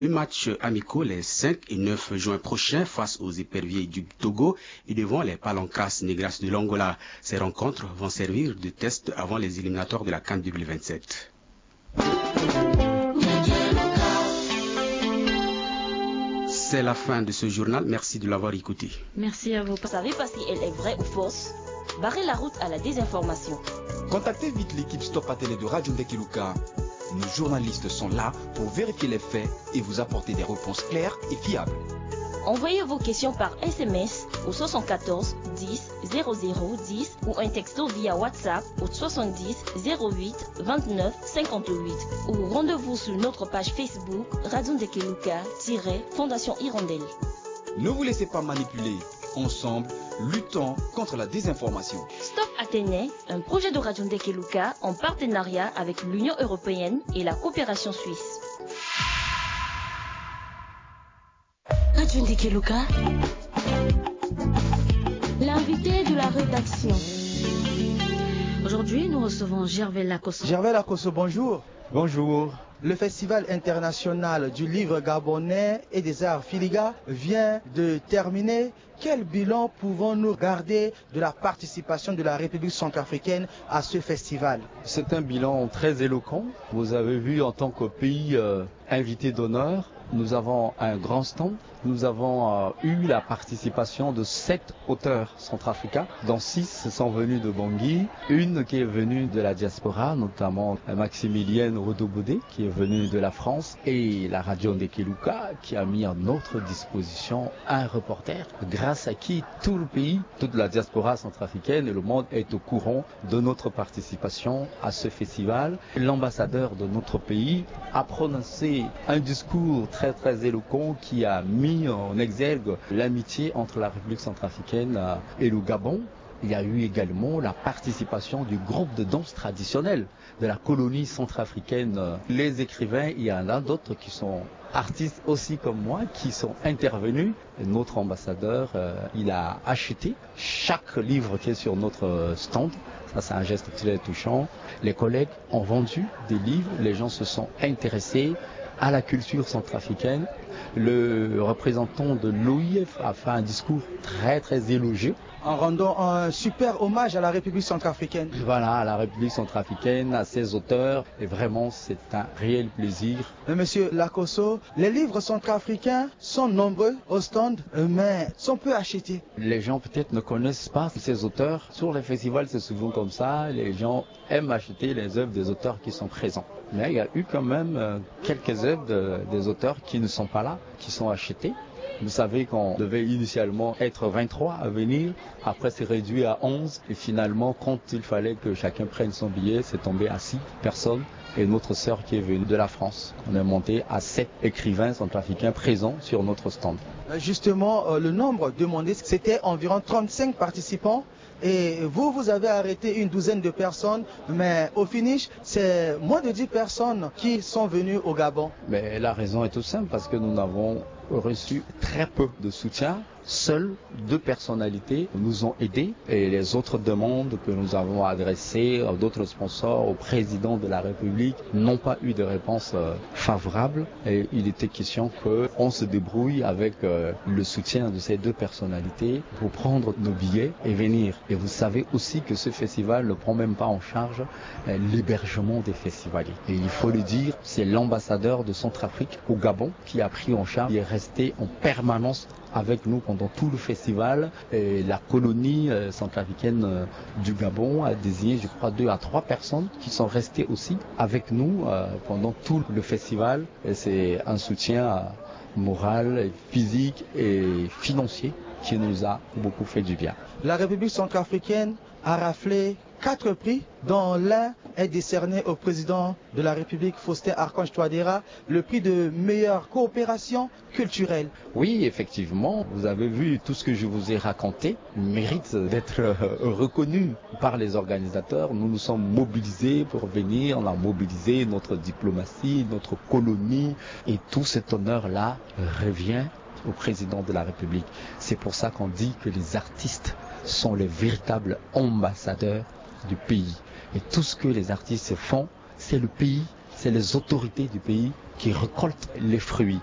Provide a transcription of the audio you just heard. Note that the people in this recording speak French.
Matchs amicaux les 5 et 9 juin prochains face aux éperviers du Togo et devant les Palancas Negras de l'Angola. Ces rencontres vont servir de test avant les éliminatoires de la CAN 2027. C'est la fin de ce journal. Merci de l'avoir écouté. Merci à vous. Vous savez pas si elle est vraie ou fausse? Barrez la route à la désinformation. Contactez vite l'équipe Stop à Télé de Radio Ndekeluka. Nos journalistes sont là pour vérifier les faits et vous apporter des réponses claires et fiables. Envoyez vos questions par SMS au 74 10 00 10 ou un texto via WhatsApp au 70 08 29 58 ou rendez-vous sur notre page Facebook Radio Ndekeluka-Fondation Hirondelle. Ne vous laissez pas manipuler. Ensemble, luttons contre la désinformation. Stop Athénée, un projet de Radio Ndekeluka en partenariat avec l'Union européenne et la coopération suisse. Radio Ndekeluka, l'invité de la rédaction. Aujourd'hui, nous recevons Gervais Lacosso. Gervais Lacosso, bonjour. Bonjour. Le Festival international du livre gabonais et des arts Filiga vient de terminer. Quel bilan pouvons-nous garder de la participation de la République centrafricaine à ce festival? C'est un bilan très éloquent. Vous avez vu, en tant que pays invité d'honneur, nous avons un grand stand. Nous avons eu la participation de 7 auteurs centrafricains, dont 6 sont venus de Bangui, une qui est venue de la diaspora, notamment Maximilienne Rodobodé, qui est venue de la France, et la Radio Ndekeluka, qui a mis à notre disposition un reporter, grâce à qui tout le pays, toute la diaspora centrafricaine et le monde est au courant de notre participation à ce festival. L'ambassadeur de notre pays a prononcé un discours très très éloquent qui a mis en exergue l'amitié entre la République centrafricaine et le Gabon. Il y a eu également la participation du groupe de danse traditionnel de la colonie centrafricaine. Les écrivains, il y en a d'autres qui sont artistes aussi comme moi, qui sont intervenus. Et notre ambassadeur, il a acheté chaque livre qui est sur notre stand. Ça, c'est un geste très touchant. Les collègues ont vendu des livres, les gens se sont intéressés à la culture centrafricaine. Le représentant de l'OIF a fait un discours très très élogieux. En rendant un super hommage à la République centrafricaine. Voilà, à la République centrafricaine, à ses auteurs. Et vraiment, c'est un réel plaisir. Monsieur Lacosso, les livres centrafricains sont nombreux au stand, mais sont peu achetés. Les gens peut-être ne connaissent pas ces auteurs. Sur les festivals, c'est souvent comme ça. Les gens aiment acheter les œuvres des auteurs qui sont présents. Mais il y a eu quand même quelques œuvres des auteurs qui ne sont pas là, qui sont achetées. Vous savez qu'on devait initialement être 23 à venir, après c'est réduit à 11 et finalement quand il fallait que chacun prenne son billet, c'est tombé à 6 personnes et notre sœur qui est venue de la France. On est monté à 7 écrivains centrafricains présents sur notre stand. Justement, le nombre demandé, c'était environ 35 participants. Et vous avez arrêté une douzaine de personnes, mais au finish, c'est moins de 10 personnes qui sont venues au Gabon. Mais la raison est toute simple, parce que nous n'avons reçu très peu de soutien. Seules 2 personnalités nous ont aidés et les autres demandes que nous avons adressées à d'autres sponsors, au président de la République, n'ont pas eu de réponse favorable. Et il était question qu'on se débrouille avec le soutien de ces 2 personnalités pour prendre nos billets et venir. Et vous savez aussi que ce festival ne prend même pas en charge l'hébergement des festivaliers. Et il faut le dire, c'est l'ambassadeur de Centrafrique au Gabon qui a pris en charge. Il est resté en permanence avec nous pendant tout le festival. Et la colonie centrafricaine du Gabon a désigné, je crois, 2 à 3 personnes qui sont restées aussi avec nous pendant tout le festival. Et c'est un soutien moral, physique et financier qui nous a beaucoup fait du bien. La République centrafricaine a raflé 4 prix, dont l'un est décerné au président de la République, Faustin Archange Touadéra, le prix de meilleure coopération culturelle. Oui, effectivement, vous avez vu tout ce que je vous ai raconté mérite d'être reconnu par les organisateurs. Nous nous sommes mobilisés pour venir, on a mobilisé notre diplomatie, notre colonie, et tout cet honneur-là revient au président de la République. C'est pour ça qu'on dit que les artistes sont les véritables ambassadeurs du pays. Et tout ce que les artistes font, c'est le pays, c'est les autorités du pays qui récoltent les fruits.